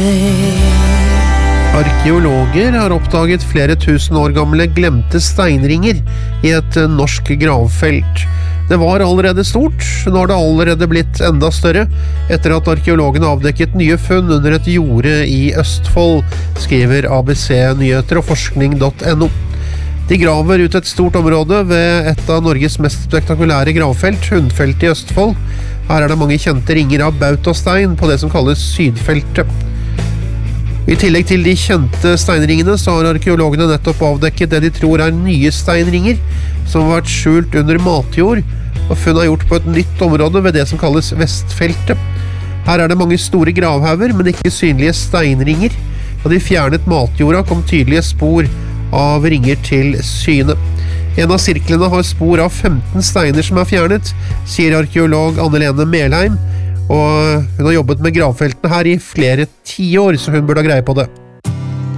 Arkeologer har oppdaget flere tusen år gamle glemte steinringer i et norsk gravfelt. Det var allerede stort, nå har det allerede blitt enda større, etter at arkeologene avdekket nye funn under et jorde i Østfold, skriver ABC Nyheter og forskning.no. De graver ut et stort område ved et av Norges mest spektakulære gravfelt, Hundfeltet i Østfold. Her er det mange kjente ringer av bautastein på det som kalles Sydfeltet. I tillegg til de kjente steinringene så har arkeologene nettopp avdekket det de tror er nye steinringer, som har vært skjult under matjord, og funnet gjort på et nytt område ved det som kalles Vestfeltet. Her er det mange store gravhauger, men ikke synlige steinringer. Da de fjernet matjorda kom tydelige spor av ringer til syne. En av sirklene har spor av 15 steiner som er fjernet, sier arkeolog Anne-Lene Melheim, og hun har jobbet med gravfeltene her i flere 10 år, så hun burde ha greie på det.